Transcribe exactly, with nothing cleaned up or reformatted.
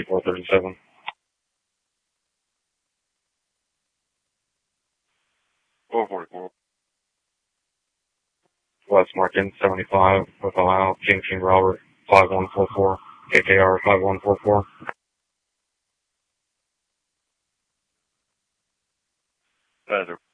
forty-four thirty-seven. four forty-four. West Martin seventy-five with Ohio, King King Robert five one four four, K K R five one four four. Better.